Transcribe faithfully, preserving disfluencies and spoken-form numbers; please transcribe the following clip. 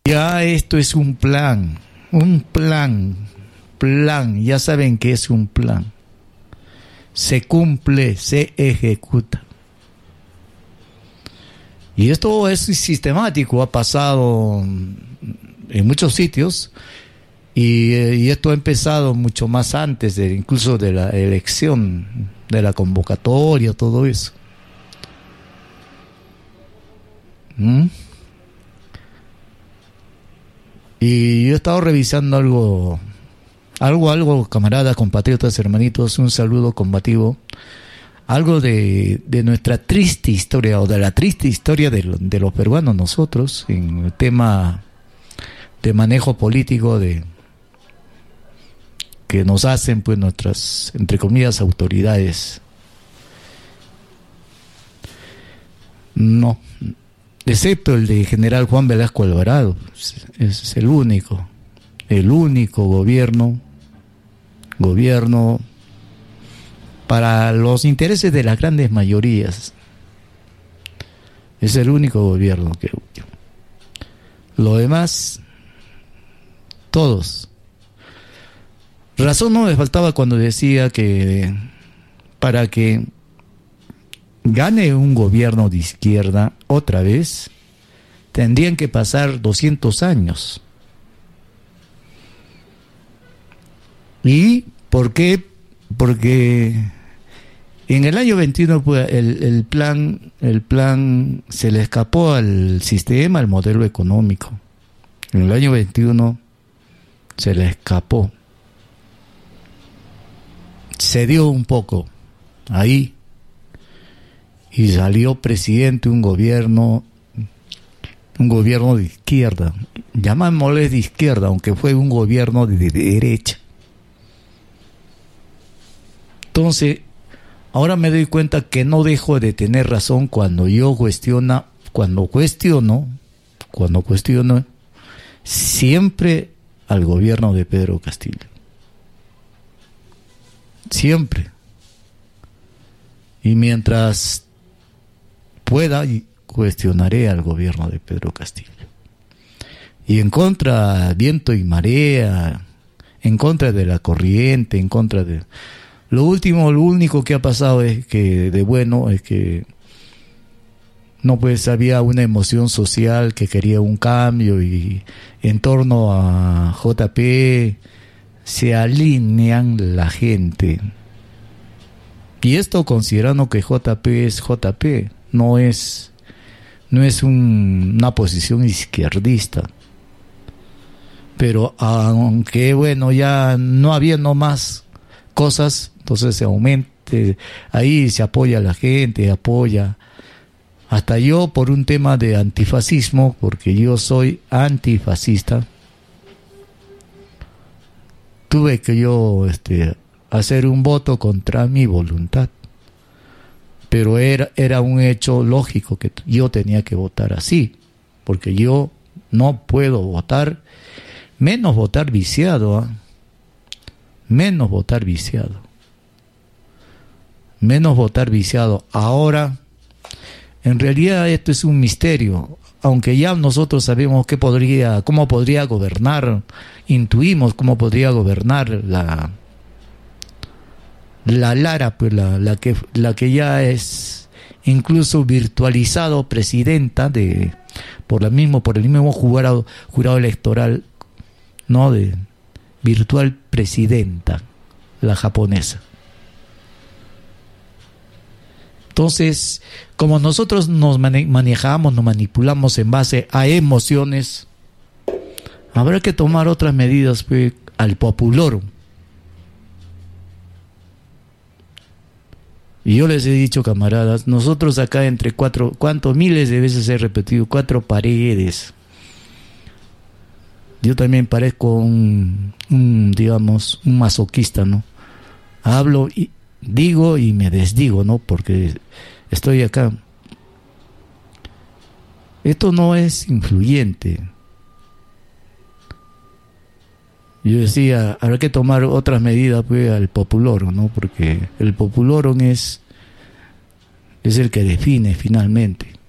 Ya esto es un plan, un plan, plan, ya saben que es un plan. Se cumple, se ejecuta. Y esto es sistemático, ha pasado en muchos sitios y, y esto ha empezado mucho más antes, de, incluso de la elección, de la convocatoria, todo eso. ¿Mm? Y yo he estado revisando algo, algo, algo, camaradas, compatriotas, hermanitos, un saludo combativo. Algo de, de nuestra triste historia, o de la triste historia de, lo, de los peruanos nosotros, en el tema de manejo político de que nos hacen pues nuestras, entre comillas, autoridades. No, excepto el de general Juan Velasco Alvarado, es el único, el único gobierno, gobierno para los intereses de las grandes mayorías. Es el único gobierno que... Lo demás, todos. Razón no me faltaba cuando decía que para que gane un gobierno de izquierda otra vez, tendrían que pasar doscientos años. ¿Y por qué? Porque en el año veintiuno pues, el, el plan el plan se le escapó al sistema, al modelo económico. En el año veintiuno se le escapó. Cedió un poco ahí y salió presidente un gobierno un gobierno de izquierda. Llamámosle de izquierda, aunque fue un gobierno de, de derecha. Entonces, ahora me doy cuenta que no dejo de tener razón cuando yo cuestiona, cuando cuestiono, cuando cuestiono siempre al gobierno de Pedro Castillo. Siempre. Y mientras pueda, cuestionaré al gobierno de Pedro Castillo. Y en contra, viento y marea, en contra de la corriente, en contra de... Lo último, lo único que ha pasado es que, de bueno, es que no pues había una emoción social que quería un cambio y en torno a J P se alinean la gente. Y esto considerando que J P es J P, no es, no es un, una posición izquierdista. Pero aunque bueno, ya no habiendo más cosas, entonces se aumente, ahí se apoya a la gente, apoya. Hasta yo por un tema de antifascismo, porque yo soy antifascista, tuve que yo este, hacer un voto contra mi voluntad. Pero era, era un hecho lógico que yo tenía que votar así, porque yo no puedo votar, menos votar viciado, ¿eh? menos votar viciado. Menos votar viciado. Ahora, en realidad esto es un misterio, aunque ya nosotros sabemos qué podría, cómo podría gobernar, intuimos cómo podría gobernar la la Lara, pues la, la que la que ya es incluso virtualizado presidenta de por la mismo por el mismo jurado jurado electoral, no de virtual presidenta, la japonesa. Entonces, como nosotros nos mane- manejamos, nos manipulamos en base a emociones, habrá que tomar otras medidas pues, al populorum. Y yo les he dicho, camaradas, nosotros acá entre cuatro, cuántos miles de veces he repetido, cuatro paredes. Yo también parezco un, un digamos, un masoquista, ¿no? Hablo y digo y me desdigo, ¿no? Porque estoy acá. Esto no es influyente. Yo decía, habrá que tomar otras medidas pues, al populorum, ¿no? Porque el populorum es, es el que define finalmente.